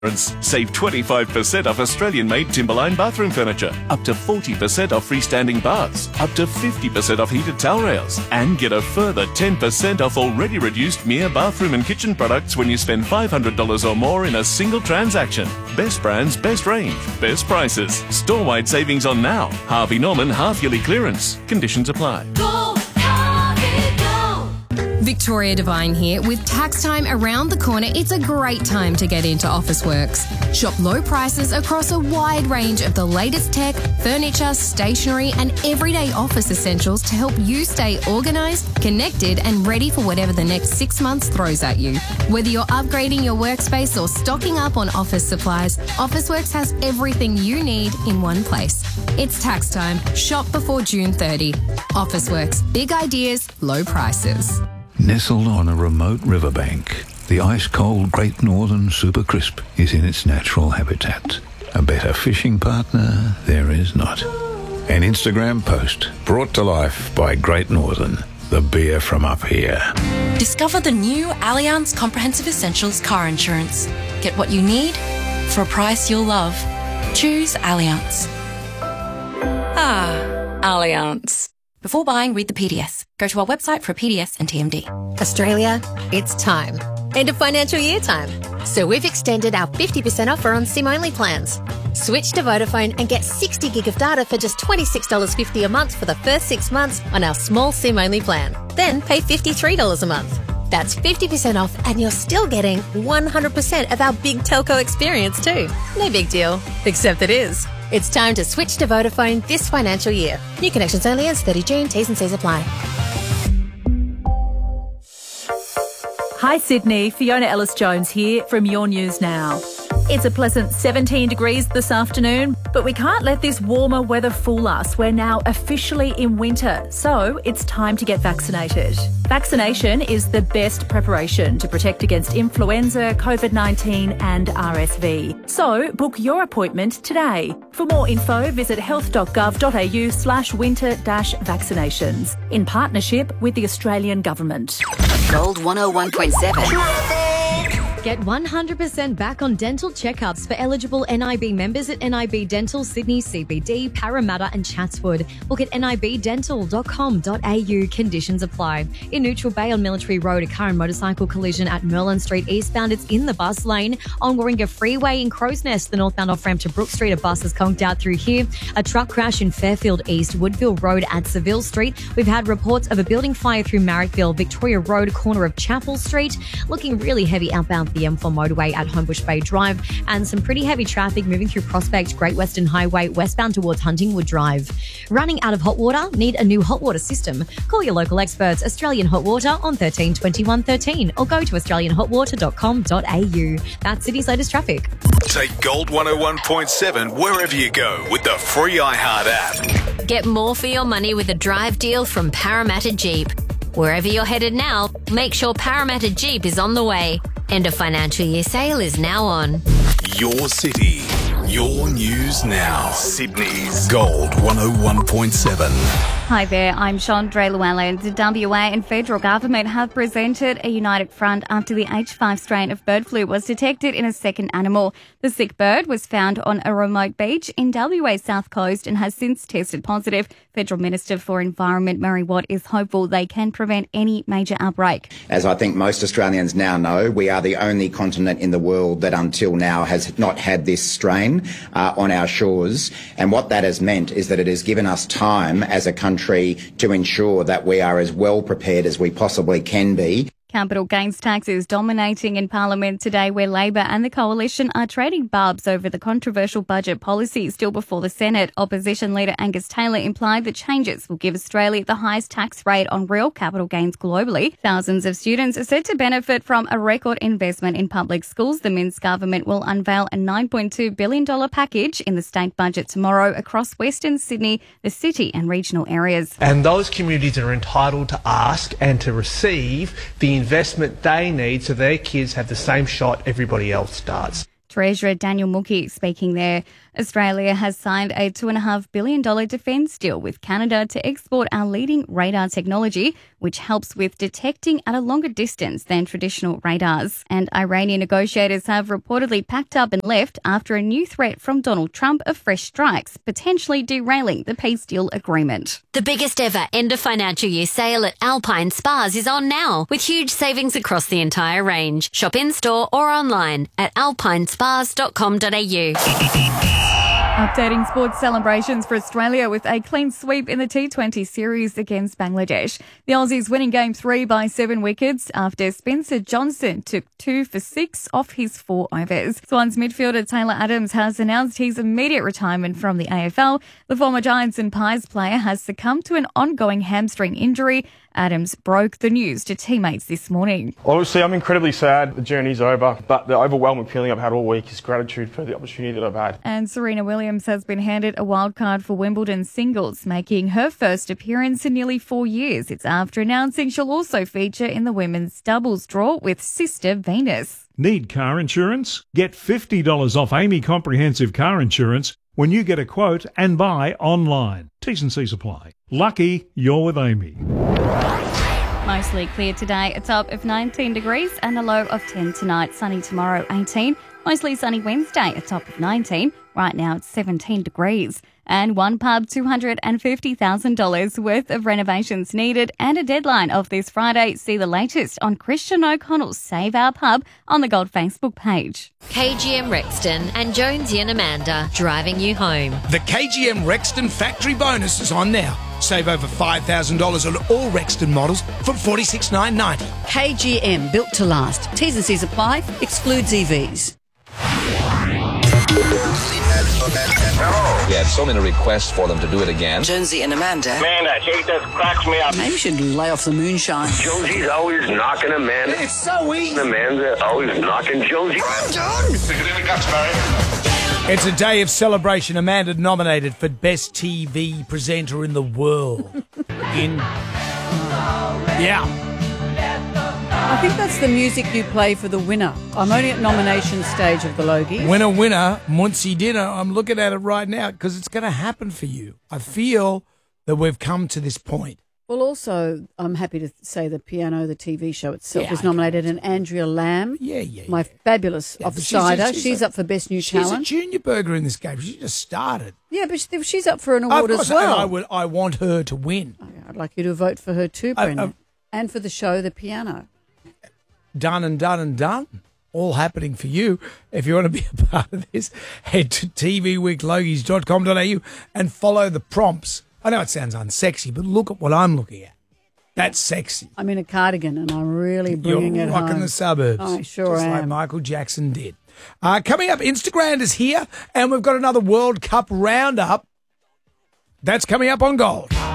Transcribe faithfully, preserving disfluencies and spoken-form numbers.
Save twenty-five percent off Australian-made Timberline bathroom furniture, up to forty percent off freestanding baths, up to fifty percent off heated towel rails, and get a further ten percent off already reduced M I A bathroom and kitchen products when you spend five hundred dollars or more in a single transaction. Best brands, best range, best prices. Store-wide savings on now. Harvey Norman half-yearly clearance. Conditions apply. Go, Harvey, go. Victoria Devine here. With tax time around the corner, it's a great time to get into Officeworks. Shop low prices across a wide range of the latest tech, furniture, stationery and everyday office essentials to help you stay organised, connected and ready for whatever the next six months throws at you. Whether you're upgrading your workspace or stocking up on office supplies, Officeworks has everything you need in one place. It's tax time. Shop before June thirtieth. Officeworks. Big ideas, low prices. Nestled on a remote riverbank, the ice-cold Great Northern Super Crisp is in its natural habitat. A better fishing partner there is not. An Instagram post brought to life by Great Northern, the beer from up here. Discover the new Allianz Comprehensive Essentials car insurance. Get what you need for a price you'll love. Choose Allianz. Ah, Allianz. Before buying, read the P D S. Go to our website for a P D S and T M D. Australia, it's time. End of financial year time. So we've extended our fifty percent offer on SIM-only plans. Switch to Vodafone and get sixty gig of data for just twenty-six dollars fifty a month for the first six months on our small SIM-only plan. Then pay fifty-three dollars a month. That's fifty percent off and you're still getting one hundred percent of our big telco experience too. No big deal, except it is. It's time to switch to Vodafone this financial year. New connections only ends thirtieth of June. T's and C's apply. Hi Sydney, Fiona Ellis-Jones here from Your News Now. It's a pleasant seventeen degrees this afternoon, but we can't let this warmer weather fool us. We're now officially in winter, so it's time to get vaccinated. Vaccination is the best preparation to protect against influenza, COVID nineteen and R S V. So book your appointment today. For more info, visit health.gov.au slash winter dash vaccinations in partnership with the Australian Government. Gold one oh one point seven. Get one hundred percent back on dental checkups for eligible N I B members at N I B Dental Sydney C B D, Parramatta and Chatswood. Book at n i b dental dot com dot a u. Conditions apply. In Neutral Bay on Military Road, a car and motorcycle collision at Merlin Street eastbound. It's in the bus lane. On Warringah Freeway in Crow's Nest, the northbound off-ramp to Brook Street, a bus is conked out through here. A truck crash in Fairfield East, Woodville Road at Seville Street. We've had reports of a building fire through Marrickville, Victoria Road, corner of Chapel Street. Looking really heavy outbound the M four motorway at Homebush Bay Drive, and some pretty heavy traffic moving through Prospect, Great Western Highway, westbound towards Huntingwood Drive. Running out of hot water? Need a new hot water system? Call your local experts, Australian Hot Water, on thirteen twenty-one thirteen, or go to australian hot water dot com dot a u. That's Sydney's latest traffic. Take Gold one oh one point seven wherever you go with the free iHeart app. Get more for your money with a drive deal from Parramatta Jeep. Wherever you're headed now, make sure Parramatta Jeep is on the way. End of financial year sale is now on. Your city, your news now. Sydney's Gold one oh one point seven. Hi there, I'm Chandra Llewellyn. The W A and federal government have presented a united front after the H five strain of bird flu was detected in a second animal. The sick bird was found on a remote beach in W A's south coast and has since tested positive. Federal Minister for Environment Murray Watt is hopeful they can prevent any major outbreak. As I think most Australians now know, we are the only continent in the world that until now has not had this strain uh, on our shores. And what that has meant is that it has given us time as a country to ensure that we are as well prepared as we possibly can be. Capital gains tax is dominating in Parliament today, where Labor and the Coalition are trading barbs over the controversial budget policy still before the Senate. Opposition leader Angus Taylor implied the changes will give Australia the highest tax rate on real capital gains globally. Thousands of students are set to benefit from a record investment in public schools. The Minns government will unveil a nine point two billion dollars package in the state budget tomorrow across Western Sydney, the city and regional areas. And those communities are entitled to ask and to receive the investment they need so their kids have the same shot everybody else does. Treasurer Daniel Mookie speaking there. Australia has signed a two point five billion dollars defence deal with Canada to export our leading radar technology, which helps with detecting at a longer distance than traditional radars. And Iranian negotiators have reportedly packed up and left after a new threat from Donald Trump of fresh strikes, potentially derailing the peace deal agreement. The biggest ever end of financial year sale at Alpine Spas is on now, with huge savings across the entire range. Shop in-store or online at alpine spas dot com dot a u. Updating sports celebrations for Australia with a clean sweep in the T twenty series against Bangladesh. The Aussies winning game three by seven wickets after Spencer Johnson took two for six off his four overs. Swans midfielder Taylor Adams has announced his immediate retirement from the A F L. The former Giants and Pies player has succumbed to an ongoing hamstring injury. Adams broke the news to teammates this morning. Obviously, I'm incredibly sad the journey's over, but the overwhelming feeling I've had all week is gratitude for the opportunity that I've had. And Serena Williams has been handed a wild card for Wimbledon singles, making her first appearance in nearly four years. It's after announcing she'll also feature in the women's doubles draw with sister Venus. Need car insurance? Get fifty dollars off Amy Comprehensive Car Insurance when you get a quote and buy online. T's and C's apply. Lucky you're with Amy. Mostly clear today, a top of nineteen degrees and a low of ten tonight. Sunny tomorrow, eighteen. Mostly sunny Wednesday, a top of nineteen. Right now it's seventeen degrees. And one pub, two hundred fifty thousand dollars worth of renovations needed, and a deadline of this Friday. See the latest on Christian O'Connell's Save Our Pub on the Gold Facebook page. K G M Rexton and Jonesy and Amanda driving you home. The K G M Rexton factory bonus is on now. Save over five thousand dollars on all Rexton models from forty-six thousand nine hundred ninety dollars. K G M, built to last. T's and C's apply. Excludes E Vs. We had so many requests for them to do it again. Jonesy and Amanda. Man, that shit just cracks me up. Maybe we should lay off the moonshine. Jonesy's always knocking Amanda. It's so easy. Amanda always knocking Jonesy. I'm done. Stick it in the guts, Barry. It's a day of celebration. Amanda nominated for Best T V Presenter in the World. In... Yeah. I think that's the music you play for the winner. I'm only at nomination stage of the Logies. Winner, winner, Muncie dinner. I'm looking at it right now because it's going to happen for you. I feel that we've come to this point. Well, also, I'm happy to say the Piano, the T V show itself, Yeah, was nominated, and Andrea Lamb, Yeah, yeah, my fabulous Yeah, but she's offsider, a- she's, she's a- up for Best New She's Talent. a junior burger in this game. She just started. Yeah, but she- she's up for an Of award course, as well. and I, would, I want her to win. I'd like you to vote for her too, I- Brendan. I- and for the show, The Piano. Done and done and done. All happening for you. If you want to be a part of this, head to t v week logies dot com dot a u and follow the prompts. I know it sounds unsexy, but look at what I'm looking at. That's sexy. I'm in a cardigan and I'm really bringing You're it rocking home. the suburbs. I sure just am. like Michael Jackson did. Uh, coming up, Instagram is here, and we've got another World Cup roundup. That's coming up on Gold.